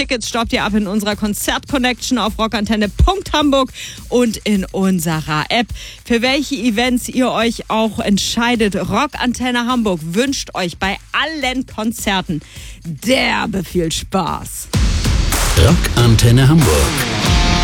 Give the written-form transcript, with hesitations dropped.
Tickets staubt ihr ab in unserer Konzert-Connection auf rockantenne.hamburg und in unserer App. Für welche Events ihr euch auch entscheidet, Rockantenne Hamburg wünscht euch bei allen Konzerten derbe viel Spaß. Rockantenne Hamburg.